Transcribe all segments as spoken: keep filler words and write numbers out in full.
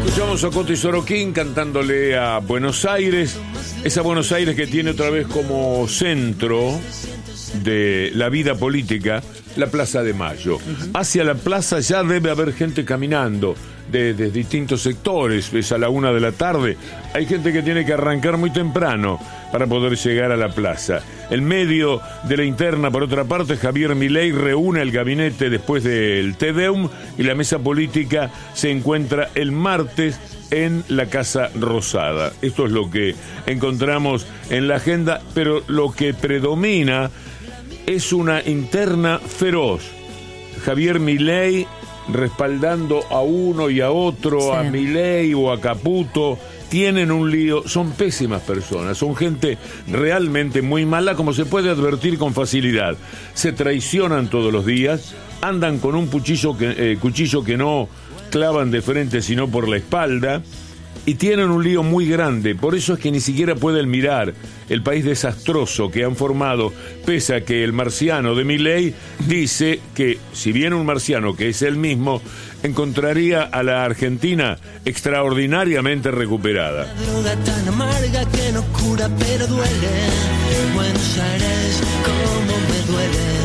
Escuchamos a Coto y Sorokin cantándole a Buenos Aires, esa Buenos Aires que tiene otra vez como centro de la vida política la Plaza de Mayo. Uh-huh. Hacia la plaza ya debe haber gente caminando de, de distintos sectores. Es a la una de la tarde. Hay gente que tiene que arrancar muy temprano para poder llegar a la plaza. En medio de la interna, por otra parte, Javier Milei reúne el gabinete después del Te Deum y la mesa política se encuentra el martes en la Casa Rosada. Esto es lo que encontramos en la agenda, pero lo que predomina es una interna feroz. Javier Milei respaldando a uno y a otro, sí. A Milei o a Caputo. Tienen un lío, son pésimas personas, son gente realmente muy mala, como se puede advertir con facilidad. Se traicionan todos los días, andan con un cuchillo que, eh, cuchillo que no clavan de frente sino por la espalda, y tienen un lío muy grande. Por eso es que ni siquiera pueden mirar el país desastroso que han formado, pese a que el marciano de Milei dice que, si viene un marciano que es él mismo, encontraría a la Argentina extraordinariamente recuperada. La droga tan amarga que no cura pero duele. Buenos Aires, cómo me duele.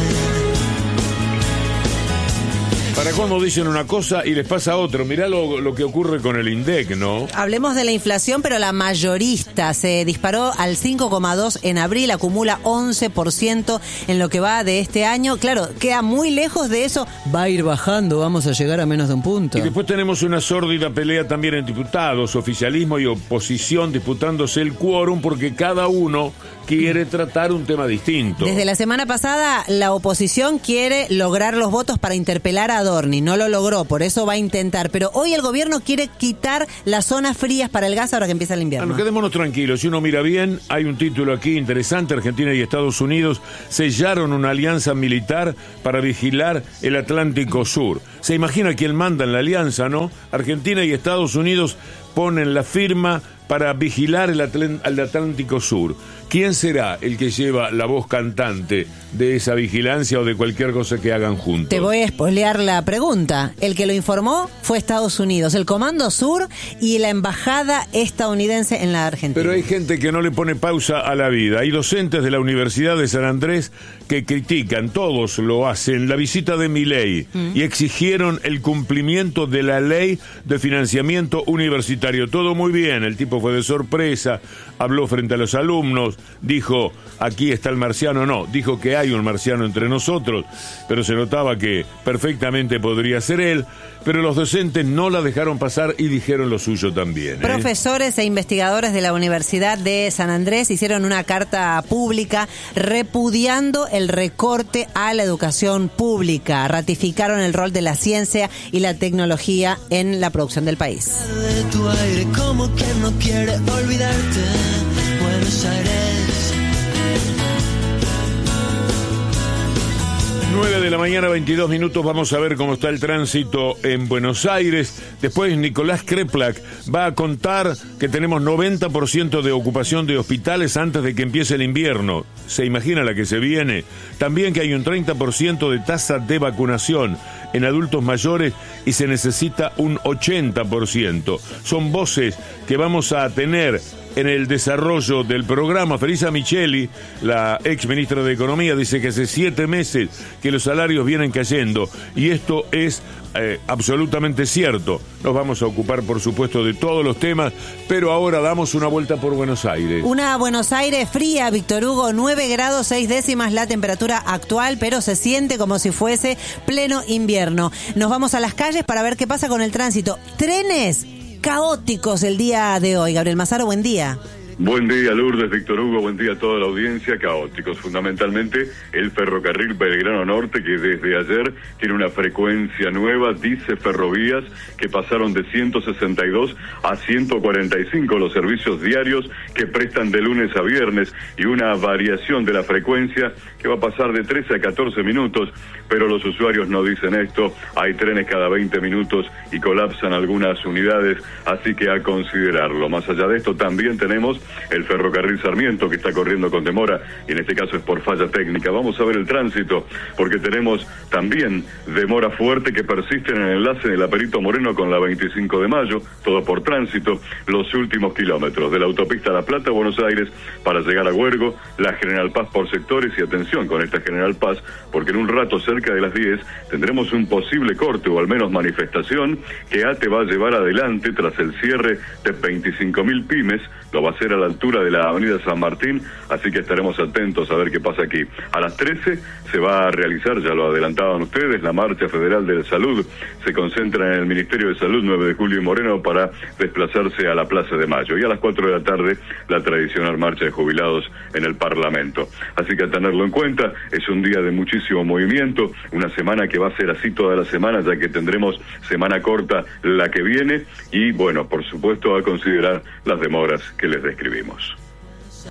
Para cuando dicen una cosa y les pasa otro. Mirá lo, lo que ocurre con el INDEC, ¿no? Hablemos de la inflación, pero la mayorista se disparó al cinco coma dos en abril, acumula once por ciento en lo que va de este año. Claro, queda muy lejos de eso. Va a ir bajando, vamos a llegar a menos de un punto. Y después tenemos una sórdida pelea también en diputados, oficialismo y oposición disputándose el quórum porque cada uno quiere tratar un tema distinto. Desde la semana pasada, la oposición quiere lograr los votos para interpelar a Adorni. No lo logró, por eso va a intentar. Pero hoy el gobierno quiere quitar las zonas frías para el gas ahora que empieza el invierno. Bueno, quedémonos tranquilos. Si uno mira bien, hay un título aquí interesante. Argentina y Estados Unidos sellaron una alianza militar para vigilar el Atlántico Sur. Se imagina quién manda en la alianza, ¿no? Argentina y Estados Unidos ponen la firma para vigilar el, Atl- el Atlántico Sur. ¿Quién será el que lleva la voz cantante de esa vigilancia o de cualquier cosa que hagan juntos? Te voy a spoilear la pregunta. El que lo informó fue Estados Unidos, el Comando Sur y la Embajada estadounidense en la Argentina. Pero hay gente que no le pone pausa a la vida. Hay docentes de la Universidad de San Andrés que critican, todos lo hacen, la visita de Milei mm. y exigieron el cumplimiento de la ley de financiamiento universitario. Todo muy bien, el tipo fue de sorpresa, habló frente a los alumnos, dijo, aquí está el marciano, no, dijo que hay un marciano entre nosotros, pero se notaba que perfectamente podría ser él, pero los docentes no la dejaron pasar y dijeron lo suyo también. ¿eh? Profesores e investigadores de la Universidad de San Andrés hicieron una carta pública repudiando el recorte a la educación pública, ratificaron el rol de la ciencia y la tecnología en la producción del país. De tu aire, como quien no quiere olvidarte, Buenos Aires. nueve de la mañana, veintidós minutos, vamos a ver cómo está el tránsito en Buenos Aires. Después Nicolás Kreplak va a contar que tenemos noventa por ciento de ocupación de hospitales antes de que empiece el invierno. ¿Se imagina la que se viene? También que hay un treinta por ciento de tasa de vacunación en adultos mayores y se necesita un ochenta por ciento. Son voces que vamos a tener en el desarrollo del programa. Felisa Micheli, la ex ministra de Economía, dice que hace siete meses que los salarios vienen cayendo y esto es eh, absolutamente cierto. Nos vamos a ocupar, por supuesto, de todos los temas, pero ahora damos una vuelta por Buenos Aires. Una Buenos Aires fría, Víctor Hugo, nueve grados seis décimas la temperatura actual, pero se siente como si fuese pleno invierno. Nos vamos a las calles para ver qué pasa con el tránsito. Trenes caóticos el día de hoy. Gabriel Mazaro, buen día. Buen día, Lourdes, Víctor Hugo, buen día a toda la audiencia. Caóticos, fundamentalmente el ferrocarril Belgrano Norte, que desde ayer tiene una frecuencia nueva, dice Ferrovías, que pasaron de ciento sesenta y dos a ciento cuarenta y cinco los servicios diarios que prestan de lunes a viernes, y una variación de la frecuencia que va a pasar de trece a catorce minutos, pero los usuarios no dicen esto. Hay trenes cada veinte minutos y colapsan algunas unidades, así que a considerarlo. Más allá de esto, también tenemos el ferrocarril Sarmiento, que está corriendo con demora, y en este caso es por falla técnica. Vamos a ver el tránsito, porque tenemos también demora fuerte que persiste en el enlace de la Perito Moreno con la veinticinco de mayo, todo por tránsito, los últimos kilómetros de la autopista La Plata, Buenos Aires, para llegar a Huergo, la General Paz por sectores, y atención con esta General Paz, porque en un rato cerca de las diez tendremos un posible corte o al menos manifestación que ATE va a llevar adelante tras el cierre de veinticinco mil pymes. Lo va a hacer a la altura de la avenida San Martín, así que estaremos atentos a ver qué pasa aquí. A las trece se va a realizar, ya lo adelantaban ustedes, la Marcha Federal de Salud. Se concentra en el Ministerio de Salud nueve de julio y Moreno para desplazarse a la Plaza de Mayo. Y a las cuatro de la tarde, la tradicional marcha de jubilados en el Parlamento. Así que a tenerlo en cuenta, es un día de muchísimo movimiento, una semana que va a ser así toda la semana, ya que tendremos semana corta la que viene, y bueno, por supuesto a considerar las demoras que les describimos.